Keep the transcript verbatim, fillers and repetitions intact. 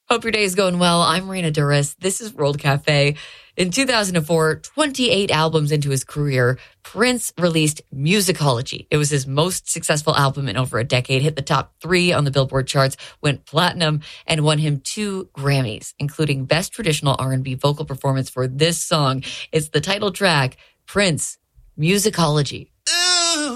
Hope your day is going well. I'm Marina Duras. This is World Cafe. In two thousand four, twenty-eight albums into his career, Prince released Musicology. It was his most successful album in over a decade, hit the top three on the Billboard charts, went platinum, and won him two Grammys, including Best Traditional R and B Vocal Performance for this song. It's the title track, Prince, Musicology.